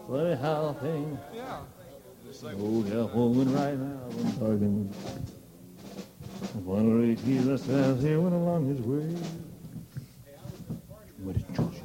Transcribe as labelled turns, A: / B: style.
A: Funny how things. Oh, yeah, woman right now, I'm talking. One of the keys that stands here went along his way. But it just